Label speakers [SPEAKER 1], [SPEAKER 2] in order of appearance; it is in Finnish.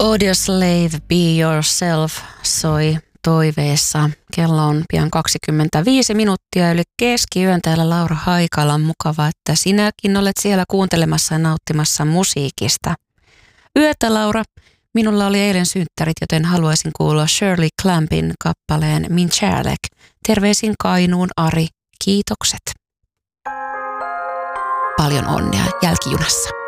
[SPEAKER 1] Audioslave Be Yourself soi toiveessa. Kello on pian 25 minuuttia yli keskiyön. Täällä Laura Haikala. Mukava, että sinäkin olet siellä kuuntelemassa ja nauttimassa musiikista. Yötä, Laura. Minulla oli eilen synttärit, joten haluaisin kuulla Shirley Clampin kappaleen Min kärlek. Terveisin Kainuun Ari. Kiitokset. Paljon onnea jälkijunassa.